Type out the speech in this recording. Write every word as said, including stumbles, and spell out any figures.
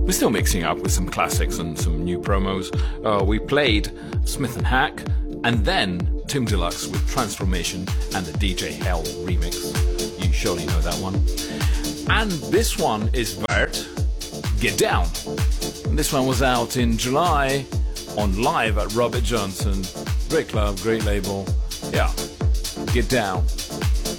We're still mixing up with some classics and some new promos. Uh, we played Smith and Hack, and then Tim Deluxe with Transformation and the D J Hell remix. You surely know that one. And this one is Vert, Get Down. And this one was out in July on Live at Robert Johnson. Great club, great label. Yeah, Get Down.